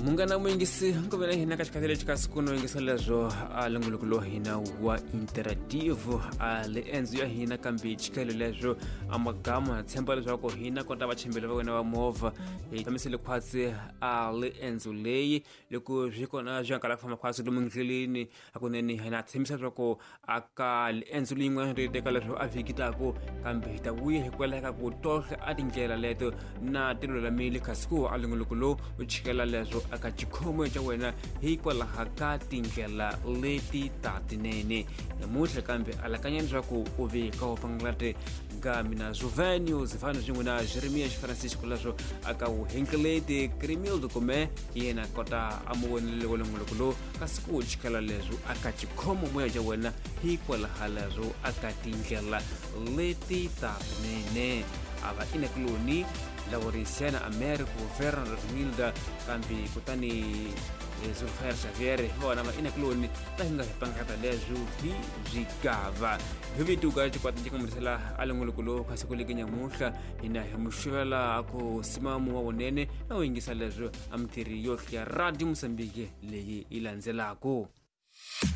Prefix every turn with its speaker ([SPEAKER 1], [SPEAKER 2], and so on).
[SPEAKER 1] Mungana mwingisi ngovela hina katika tele chikasikuno ingisalezo alungulukulo hina wa interactive le enzo ya hina kambi chikalelezo amagama tsemba lezwako hina konta bachembele bawena wa mova tamisele kwatsi le enzo leyi leku jikona jankala kufama kwatsi lumungilini akuneni hina tsemisa zwako aka le enzo lingwa ndekalezo avikitako kambi hitawi hekweleka kutohle adingela leto na tilo la mili kasiku alungulukulo uchikala lezo akachikomo cha wena hikwala hakati ngela leti tatinene namuhle kambe alakanyenzwa ku uvika opanglate gamina Juvenio zifano jinguna Jeremia Francisco lazo aka uhenkelete Crimildo come yena kota amuwonele golongolo kasiku chikala lezo akachikomo moya cha wena hikwala halazo akatingela leti tatinene aba inekloni laborisiana America Fernando Wilda kambi kutani Zulfair Xavier wana ma inakloni tahinga pangata lezu hi jigava vivitu gaji kwa tijika mudisela alungulukulo kasikuliginya muhla ina hemushwela ako simamu wa wonene na wengisa lezu amtiri yokia Radio Mozambique leyi ilanzelako